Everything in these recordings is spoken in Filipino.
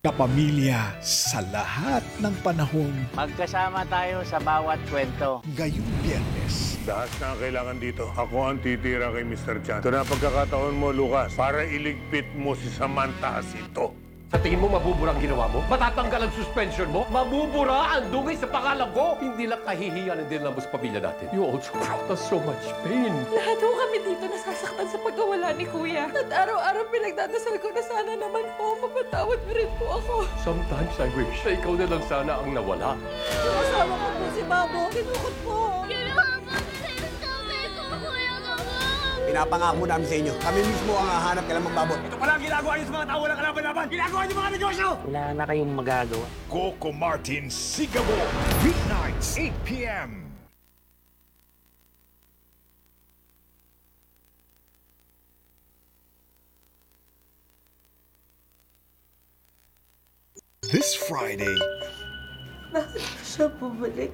kapamilya sa lahat ng panahon. Magkasama tayo sa bawat kwento. Ngayong Biyernes, Lahat na ang kailangan dito. Ako ang titira kay Mr. Chan. Ito na ang pagkakataon mo, Lucas, para iligpit mo si Samantha Jacinto. Sa tingin mo mabubura ang ginawa mo? Matatanggal ang suspension mo? Mabubura ang dungay sa pangalan ko? Hindi lang kahihiyan din lang sa pamilya natin. You also brought us so much pain. Lahat ho kami dito nasasaktan sa pagkawala ni Kuya. At araw-araw pinagdadasal ko na sana naman po mapatawad mo rin po ako. Sometimes I wish na ikaw na lang sana ang nawala. Yung asawa ko po si Babo, kinukot po. Pinapangako namin sa inyo. Kami mismo ang hahanap kailang magbabot. Ito pala ang ginagawa niyo sa mga tao walang kalaban-laban. Ginagawa niyo mga negosyo! Wala na kayong magagawa. Coco Martin Sigabo, weeknights 8 p.m. This Friday, Bakit po siya bumalik?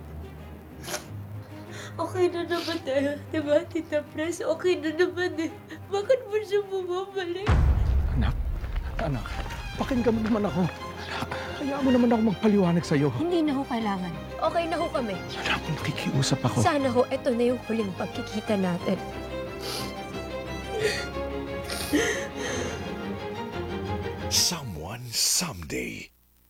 Okay na naman tayo, diba, Tita Pres? Okay na naman eh. Bakit mo siya bumabalik? Anak, pakinggan mo naman ako. Hayaan mo naman ako magpaliwanag sa'yo. Hindi na ho kailangan. Okay na ho kami. Anak, nakikiusap ako. Sana ho, ito na yung huling pagkikita natin. someone someday.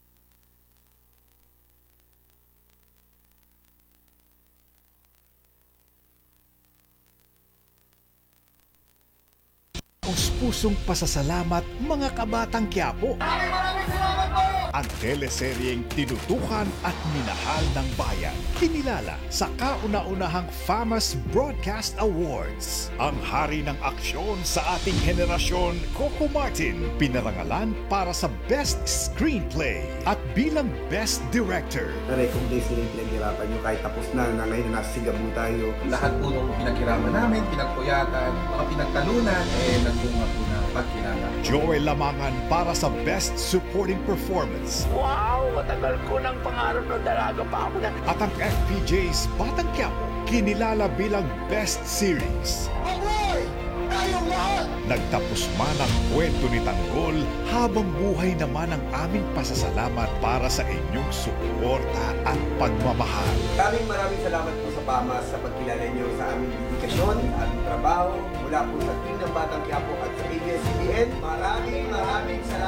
Pusong pasasalamat mga kabatang Quiapo. Ang teleseryeng tinutukan at minahal ng bayan. Kinilala sa kauna-unahang Famous Broadcast Awards. Ang hari ng aksyon sa ating henerasyon, Coco Martin, pinarangalan para sa Best Screenplay at bilang Best Director. Kung days nila yung pinaghirapan nyo kahit tapos na ngayon na nasa Singapore tayo. Lahat po nung pinaghirapan namin, pinagpuyatan, mga pinagtalunan, nagpunga po na pagkilala. Joel Lamangan para sa Best Supporting Performance. Wow! Matagal ko ng pangarap na dalaga pa ako na. At ang FPJ's Batang Quiapo, kinilala bilang Best Series. Nagtapos man ang kwento ni Tanggol, habang buhay naman ang aming pasasalamat para sa inyong suporta at pagmamahal. Maraming salamat po sa PAMA sa pagkilala nyo sa aming dedikasyon, sa aming trabaho, mula po sa Team ng Batang Quiapo at sa ABS-CBN. Maraming salamat.